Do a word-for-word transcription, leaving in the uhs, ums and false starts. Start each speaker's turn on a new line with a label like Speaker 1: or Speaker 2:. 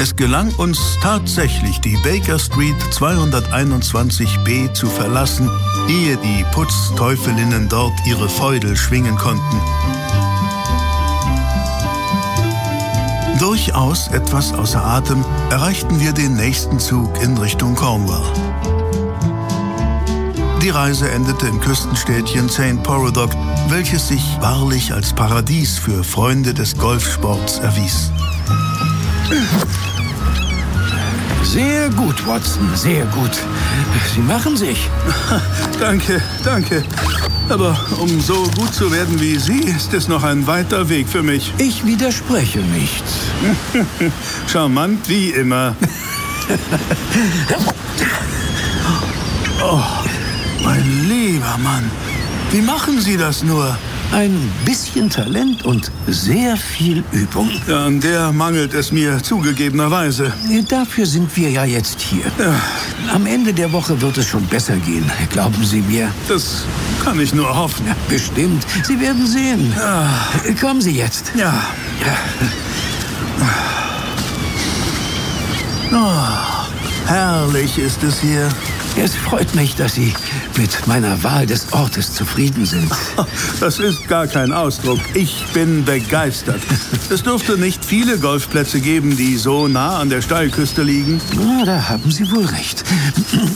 Speaker 1: Es gelang uns tatsächlich, die Baker Street zweihunderteinundzwanzig b zu verlassen, ehe die Putzteufelinnen dort ihre Feudel schwingen konnten. Durchaus etwas außer Atem erreichten wir den nächsten Zug in Richtung Cornwall. Die Reise endete im Küstenstädtchen Saint Porudog, welches sich wahrlich als Paradies für Freunde des Golfsports erwies.
Speaker 2: Sehr gut, Watson, sehr gut. Sie machen sich.
Speaker 1: Danke, danke. Aber um so gut zu werden wie Sie, ist es noch ein weiter Weg für mich.
Speaker 2: Ich widerspreche nicht.
Speaker 1: Charmant wie immer. Oh, mein lieber Mann. Wie machen Sie das nur?
Speaker 2: Ein bisschen Talent und sehr viel Übung.
Speaker 1: Ja, an der mangelt es mir zugegebenerweise.
Speaker 2: Dafür sind wir ja jetzt hier.
Speaker 1: Ja.
Speaker 2: Am Ende der Woche wird es schon besser gehen, glauben Sie mir.
Speaker 1: Das kann ich nur hoffen.
Speaker 2: Ja, bestimmt. Sie werden sehen.
Speaker 1: Ja.
Speaker 2: Kommen Sie jetzt.
Speaker 1: Ja. Oh, herrlich ist es hier.
Speaker 2: Es freut mich, dass Sie mit meiner Wahl des Ortes zufrieden sind.
Speaker 1: Das ist gar kein Ausdruck. Ich bin begeistert. Es dürfte nicht viele Golfplätze geben, die so nah an der Steilküste liegen.
Speaker 2: Na, da haben Sie wohl recht.